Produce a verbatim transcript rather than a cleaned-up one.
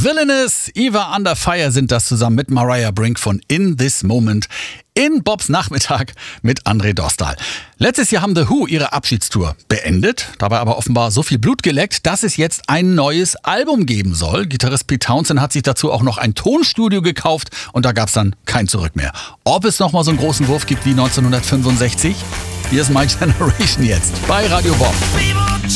Villainous, Eva Under Fire sind das zusammen mit Mariah Brink von In This Moment in Bobs Nachmittag mit André Dostal. Letztes Jahr haben The Who ihre Abschiedstour beendet, dabei aber offenbar so viel Blut geleckt, dass es jetzt ein neues Album geben soll. Gitarrist Pete Townshend hat sich dazu auch noch ein Tonstudio gekauft und da gab es dann kein Zurück mehr. Ob es nochmal so einen großen Wurf gibt wie neunzehnhundertfünfundsechzig? Hier ist My Generation jetzt bei Radio Bob.